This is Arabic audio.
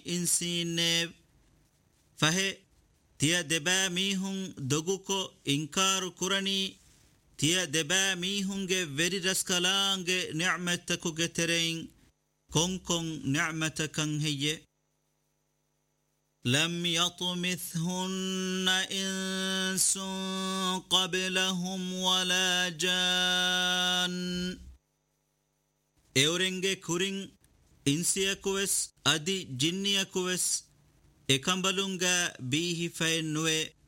إنسين فهي تيا دبا ميهن دغوكو إنكار كرني تيا دبا ميهن فيري رسكالانج نعمتكو جترين كون نعمتكن هي لم يطمثهن إنس قبلهم ولا جان إورنج كورين إنسيكوس أدي جنيكوس إكمبلونغا بيه فينوه